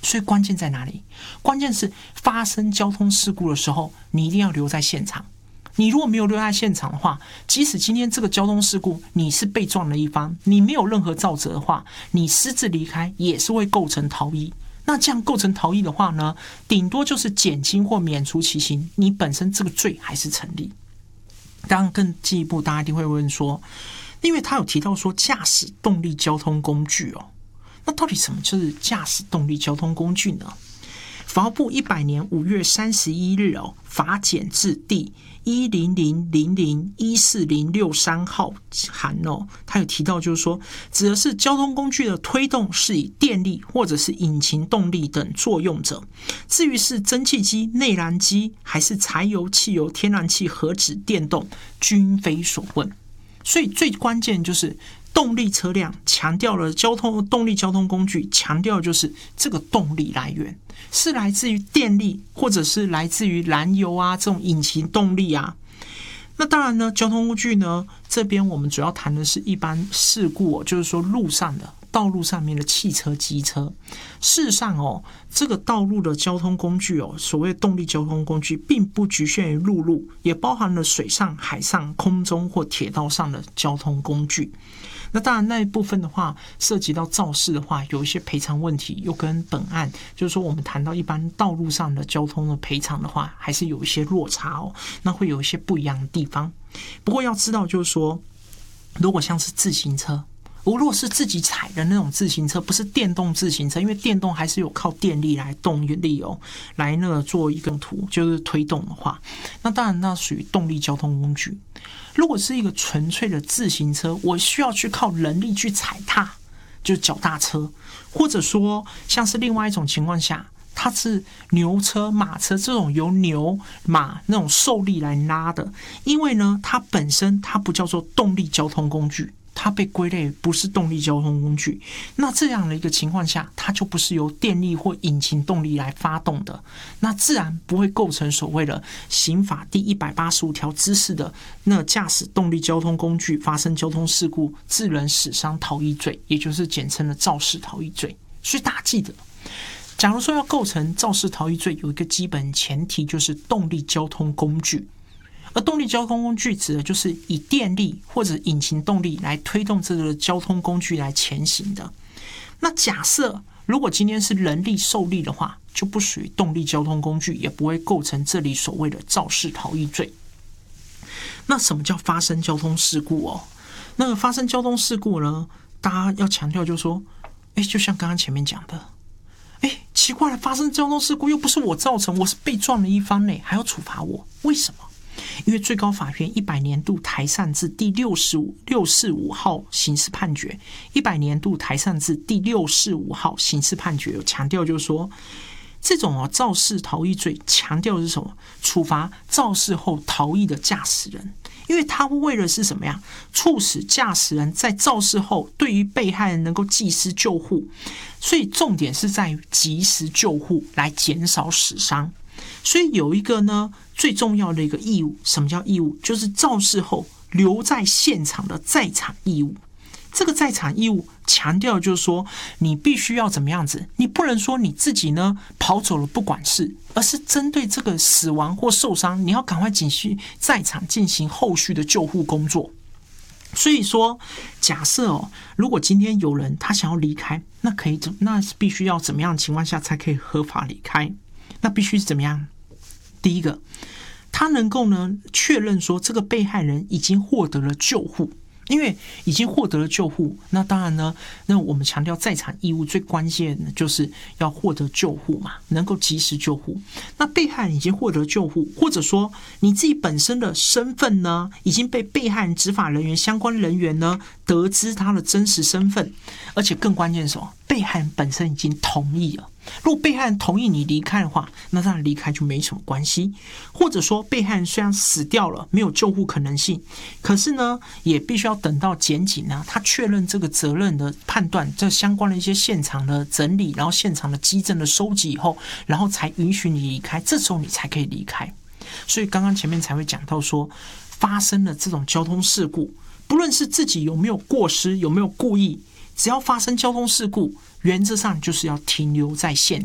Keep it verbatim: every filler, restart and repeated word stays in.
所以关键在哪里？关键是发生交通事故的时候，你一定要留在现场。你如果没有留在现场的话，即使今天这个交通事故你是被撞的一方，你没有任何肇责的话，你私自离开也是会构成逃逸。那这样构成逃逸的话呢，顶多就是减轻或免除其刑，你本身这个罪还是成立。当然更进一步，大家一定会问说，因为他有提到说驾驶动力交通工具哦，那到底什么就是驾驶动力交通工具呢？法务部一百年五月三十一日哦，法检字第一零零零零一四零六三号函哦，他有提到就是说，指的是交通工具的推动是以电力或者是引擎动力等作用者，至于是蒸汽机、内燃机还是柴油、汽油、天然气、核子电动，均非所问。所以最关键就是动力车辆，强调了交通动力交通工具，强调就是这个动力来源是来自于电力，或者是来自于燃油啊这种引擎动力啊。那当然呢，交通工具呢这边我们主要谈的是一般事故哦，就是说路上的道路上面的汽车、机车。事实上哦，这个道路的交通工具哦，所谓动力交通工具，并不局限于陆路，也包含了水上、海上、空中或铁道上的交通工具。那当然那一部分的话，涉及到肇事的话，有一些赔偿问题，又跟本案就是说我们谈到一般道路上的交通的赔偿的话，还是有一些落差哦，那会有一些不一样的地方。不过要知道就是说，如果像是自行车，如果是自己踩的那种自行车，不是电动自行车，因为电动还是有靠电力来动力哦，来那个做一个图，就是推动的话，那当然那属于动力交通工具。如果是一个纯粹的自行车，我需要去靠人力去踩踏，就是脚踏车，或者说像是另外一种情况下，它是牛车、马车这种由牛、马那种受力来拉的，因为呢，它本身它不叫做动力交通工具，它被归类不是动力交通工具。那这样的一个情况下，它就不是由电力或引擎动力来发动的，那自然不会构成所谓的刑法第一百八十五条之四的那驾驶动力交通工具发生交通事故致人死伤逃逸罪，也就是简称的肇事逃逸罪。所以大家记得，假如说要构成肇事逃逸罪，有一个基本前提就是动力交通工具。而动力交通工具指的就是以电力或者引擎动力来推动这个交通工具来前行的。那假设如果今天是人力受力的话，就不属于动力交通工具，也不会构成这里所谓的肇事逃逸罪。那什么叫发生交通事故哦？那个发生交通事故呢，大家要强调就是说，哎，就像刚刚前面讲的，哎，奇怪了，发生交通事故又不是我造成，我是被撞的一方呢，还要处罚我，为什么？因为最高法院一百年度台上字第六十五六四五号刑事判决，一百年度台上字第六四五号刑事判决有强调，就是说这种哦肇事逃逸罪强调的是什么？处罚肇事后逃逸的驾驶人，因为他为了是什么呀？促使驾驶人在肇事后对于被害人能够及时救护，所以重点是在于及时救护来减少死伤。所以有一个呢最重要的一个义务，什么叫义务？就是肇事后留在现场的在场义务。这个在场义务强调就是说，你必须要怎么样子？你不能说你自己呢跑走了不管事，而是针对这个死亡或受伤，你要赶快继续在场进行后续的救护工作。所以说，假设哦，如果今天有人他想要离开，那可以怎？那必须要怎么样的情况下才可以合法离开？那必须是怎么样？第一个，他能够呢确认说这个被害人已经获得了救护，因为已经获得了救护，那当然呢，那我们强调在场义务最关键的就是要获得救护嘛，能够及时救护。那被害人已经获得救护，或者说你自己本身的身份呢，已经被被害人执法人员相关人员呢得知他的真实身份，而且更关键是什么？被害人本身已经同意了。如果被害人同意你离开的话，那当然离开就没什么关系。或者说被害人虽然死掉了，没有救护可能性，可是呢也必须要等到检警啊他确认这个责任的判断，这相关的一些现场的整理，然后现场的基证的收集以后，然后才允许你离开，这时候你才可以离开。所以刚刚前面才会讲到说，发生了这种交通事故，不论是自己有没有过失，有没有故意，只要发生交通事故，原则上就是要停留在现场。